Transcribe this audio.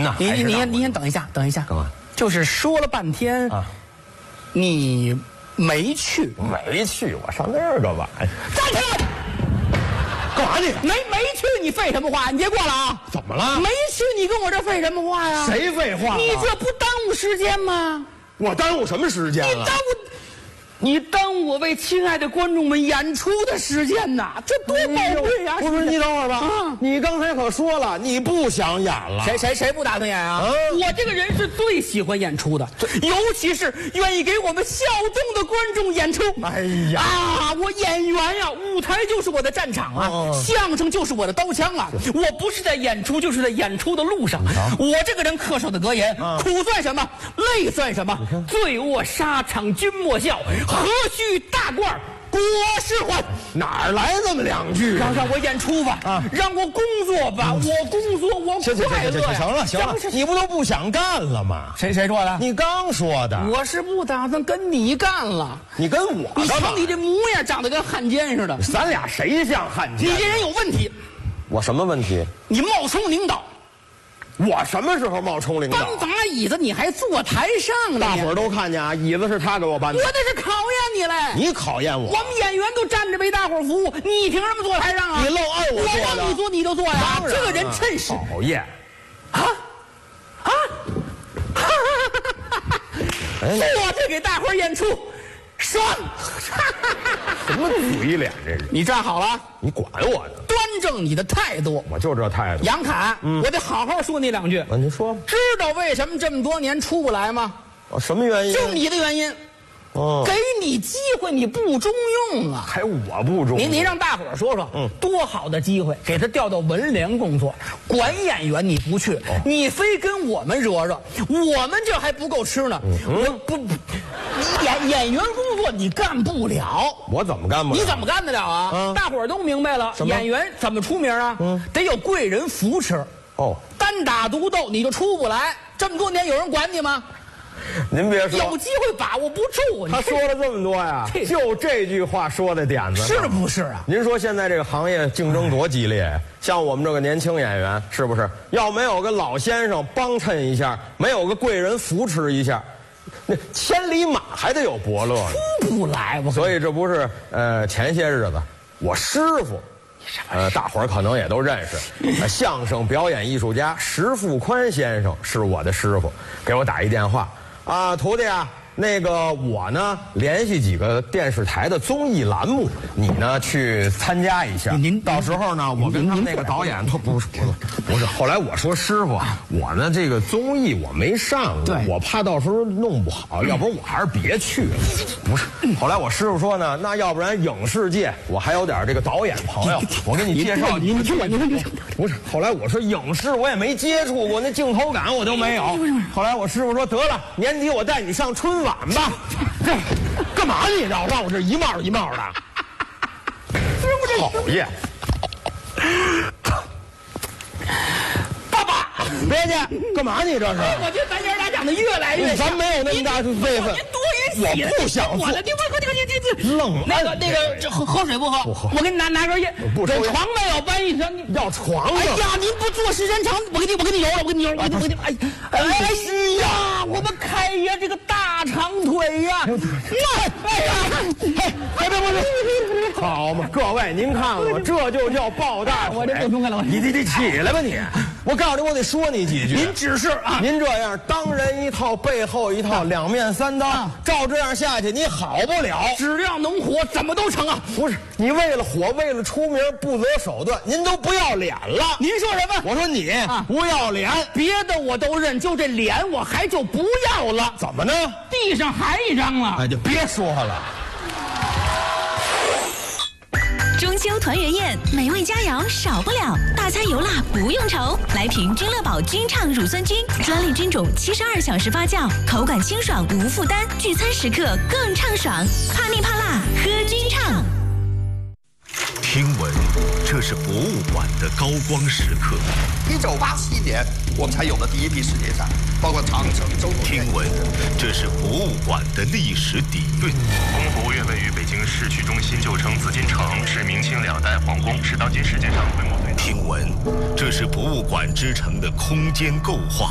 呢？ 你先等一下，等一下。 干嘛？ 就是说了半天啊，你没去？ 没去，我上那儿干嘛呀？ 站起来！ 干嘛去？ 没去，你废什么话？你别过来啊！ 怎么了？ 没去，你跟我这废什么话呀？ 谁废话？ 你这不耽误时间吗？ 我耽误什么时间了？ 你耽误我为亲爱的观众们演出的时间呐，这多宝贵呀！ 不是，你等会儿吧。你刚才可说了，你不想演了。 谁不打算演啊？我这个人是最喜欢演出的，尤其是愿意给我们小众的观众演出。 哎呀啊，我演员呀，舞台就是我的战场啊，相声就是我的刀枪啊。我不是在演出，就是在演出的路上。我这个人恪守的格言，苦算什么，累算什么，醉卧沙场君莫笑。何须大褂裹尸还？ 哪儿来这么两句？ 让我演出吧，让我工作吧，我工作我快乐呀。 行了，你不都不想干了吗？ 谁说的？ 你刚说的。 我是不打算跟你干了。 你跟我干嘛？ 你瞧你这模样，长得跟汉奸似的。 咱俩谁像汉奸？ 你这人有问题。 我什么问题？ 你冒充领导。 我什么时候冒充领导？ 搬把椅子你还坐台上了， 大伙儿都看见啊，椅子是他给我搬的。 我这是考验你嘞。 你考验我？ 我们演员都站着为大伙儿服务，你凭什么坐台上啊？ 你愣按我坐的。 我让你坐你就坐呀。这个人趁势。 讨厌。 坐着给大伙儿演出，爽。 什么嘴脸这是？ 你站好了， 你管我呢？ 端正你的态度。 我就这态度。 杨侃，我得好好说你两句。 您说吧。 知道为什么这么多年出不来吗？ 什么原因？ 就你的原因。给你机会你不中用啊！ 还我不中用？ 您让大伙儿说说，多好的机会，给他调到文联工作，管演员你不去，你非跟我们惹惹，我们这还不够吃呢。我不，你演员工作你干不了。 我怎么干不了？ 你怎么干得了啊？大伙儿都明白了，演员怎么出名啊？得有贵人扶持。单打独斗你就出不来。这么多年有人管你吗？ 您别说， 有机会把握不住。 他说了这么多呀，就这句话说的点子， 是不是啊？ 您说现在这个行业竞争多激烈，像我们这个年轻演员，是不是？要没有个老先生帮衬一下，没有个贵人扶持一下，那千里马还得有伯乐呢， 出不来。 所以这不是前些日子我师傅。大伙儿可能也都认识，相声表演艺术家石富宽先生是我的师傅，给我打一电话啊，徒弟啊，那个我呢联系几个电视台的综艺栏目，你呢去参加一下。您到时候呢，我跟他们那个导演，不是。后来我说师傅，我呢这个综艺我没上过，我怕到时候弄不好，要不然我还是别去了。不是，后来我师傅说呢，那要不然影视界我还有点这个导演朋友，我给你介绍。 你听我， 不是。后来我说影视我也没接触过，那镜头感我都没有。后来我师傅说得了，年底我带你上春晚吧。干嘛你绕我这一帽一帽的？讨厌！ 爸爸， 别介，干嘛你这是？ 我觉得咱爷俩长得越来越像。 咱没有那么大辈分。我不想做。你愣那个，这喝水不喝？ 不喝。 我给你拿根烟。 不抽烟。 床没有搬一张。 要床啊！ 哎呀，您不做时间长，我给你揉了，我给你揉了，哎呀，我们开爷这个大长腿呀！哎呀，别！ 好嘛，各位您看我，这就叫抱大腿。 我这不中了， 你得起来吧你！我告诉你，我得说你几句。 您指示啊！ 您这样当人一套，背后一套，两面三刀，照这样下去，你好不了。 只要能火，怎么都成啊！ 不是，你为了火，为了出名，不择手段，您都不要脸了。 您说什么？ 我说你不要脸， 别的我都认，就这脸我还就不要了。 怎么呢？ 地上还一张了。 哎，就别说了。 中秋团圆宴，美味佳肴少不了，大餐油辣不用愁。来瓶君乐宝君畅乳酸菌，专利菌种，72小时发酵，口感清爽无负担，聚餐时刻更畅爽。怕腻怕辣，喝君畅。 听闻这是博物馆的高光时刻。 1987年，我们才有了第一批世界展，包括长城、周口。 听闻这是博物馆的历史底蕴。 宫博物院位于北京市区中心，旧称紫禁城，是明清两代皇宫，是当今世界上规模最大。 听闻这是博物馆之城的空间构化。